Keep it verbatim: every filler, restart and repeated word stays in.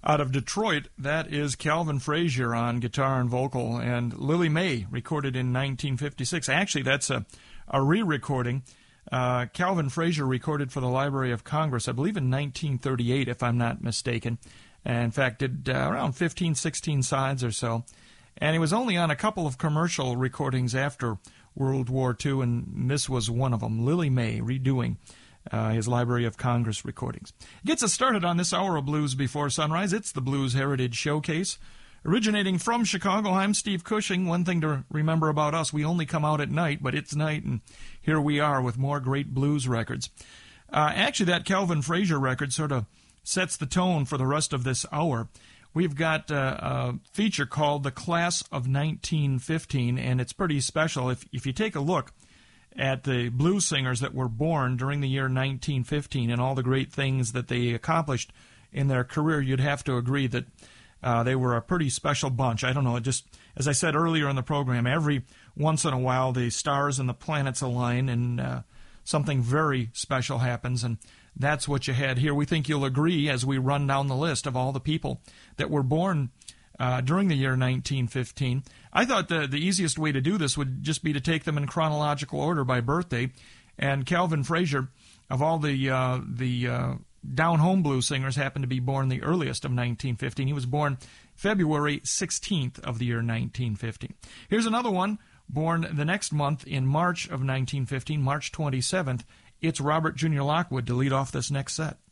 Out of Detroit, that is Calvin Frazier on guitar and vocal, and Lily May, recorded in nineteen fifty-six. Actually, that's a, a re-recording. Uh, Calvin Frazier recorded for the Library of Congress, I believe in nineteen thirty-eight, if I'm not mistaken. And in fact, did uh, around fifteen, sixteen sides or so. And he was only on a couple of commercial recordings after World War Two, and this was one of them, Lily May, redoing Uh, his Library of Congress recordings. Gets us started on this hour of Blues Before Sunrise. It's the Blues Heritage Showcase. Originating from Chicago, I'm Steve Cushing. One thing to remember about us, we only come out at night, but it's night, and here we are with more great blues records. Uh, actually, that Calvin Frazier record sort of sets the tone for the rest of this hour. We've got uh, a feature called The Class of nineteen fifteen, and it's pretty special. If, if you take a look at the blues singers that were born during the year nineteen fifteen and all the great things that they accomplished in their career, you'd have to agree that uh, they were a pretty special bunch. I don't know, just as I said earlier in the program, every once in a while the stars and the planets align and uh, something very special happens, and that's what you had here. We think you'll agree as we run down the list of all the people that were born Uh, during the year nineteen fifteen. I thought the, the easiest way to do this would just be to take them in chronological order by birthday. And Calvin Frazier, of all the uh, the uh, down-home blues singers, happened to be born the earliest of nineteen fifteen. He was born February sixteenth of the year nineteen fifteen. Here's another one, born the next month in March of nineteen fifteen, March twenty-seventh. It's Robert Junior Lockwood to lead off this next set.